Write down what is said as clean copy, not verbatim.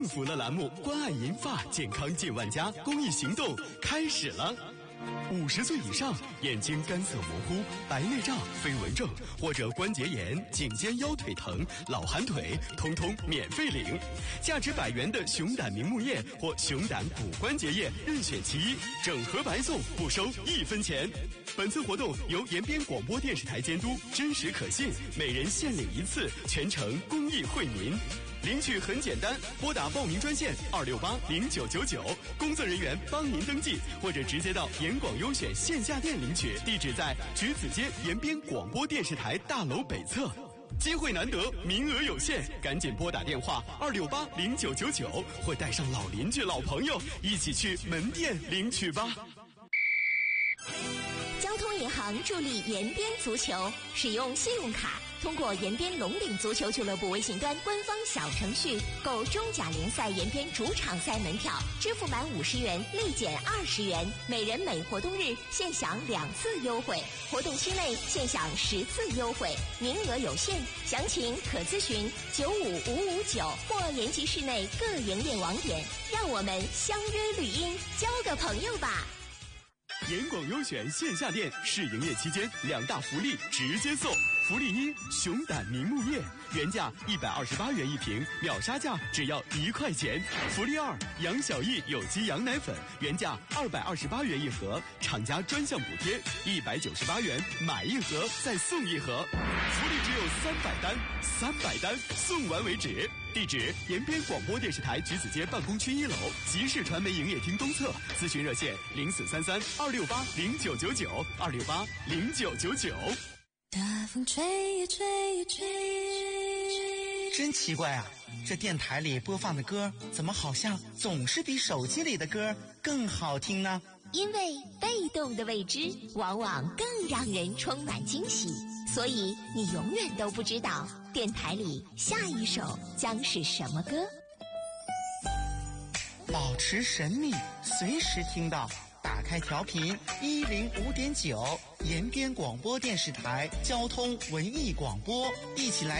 幸福的栏目关爱银发健康近万家公益行动开始了。50岁以上眼睛干涩模糊、白内障、飞蚊症或者关节炎、颈肩腰腿疼、老寒腿，通通免费领。价值100元的熊胆明目液或熊胆骨关节液任选其一，整盒白送，不收1分钱。本次活动由延边广播电视台监督，真实可信，每人限领1次，全程公益惠民。领取很简单，拨打报名专线2680999，工作人员帮您登记，或者直接到延广优选线下店领取，地址在橘子街延边广播电视台大楼北侧。机会难得，名额有限，赶紧拨打电话2680999，或带上老邻居、老朋友一起去门店领取吧。 交通银行助力延边足球，使用信用卡通过延边龙岭足球俱乐部微信端官方小程序购中甲联赛延边主场赛门票，支付满50元立减20元，每人每活动日限享2次优惠，活动期内限享10次优惠，名额有限，详情可咨询95559或延吉市内各营业网点。让我们相约绿荫，交个朋友吧。 延广优选线下店试营业期间2大福利直接送。福利1：熊胆明目液，原价128元一瓶，秒杀价只要1块钱。福利2：杨小艺有机羊奶粉，原价228元一盒，厂家专项补贴198元，买1盒再送1盒。福利只有300单送完为止。地址：延边广播电视台橘子街办公区1楼，集市传媒营业厅东侧。咨询热线0433268268，2680999。 大风吹呀吹呀吹， 真奇怪啊，这电台里播放的歌怎么好像总是比手机里的歌更好听呢？ 因为被动的未知往往更让人充满惊喜，所以你永远都不知道电台里下一首将是什么歌。 保持神秘，随时听到，打开调频105.9，延边广播电视台交通文艺广播，一起来